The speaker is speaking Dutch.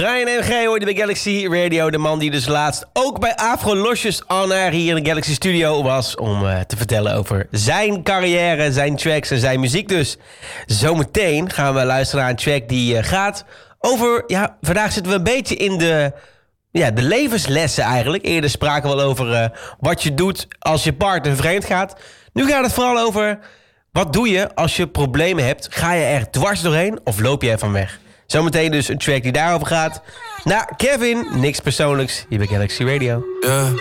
Brian MG hoorde bij Galaxy Radio. De man die dus laatst ook bij Afro Losjes on Air hier in de Galaxy Studio was. Om te vertellen over zijn carrière, zijn tracks en zijn muziek dus. Zometeen gaan we luisteren naar een track die gaat over... Ja, vandaag zitten we een beetje in de levenslessen eigenlijk. Eerder spraken we al over wat je doet als je partner vreemd gaat. Nu gaat het vooral over... Wat doe je als je problemen hebt? Ga je er dwars doorheen of loop je ervan weg? Zometeen dus een track die daarover gaat. Naar Kevin, niks persoonlijks, hier bij Galaxy Radio. Yeah.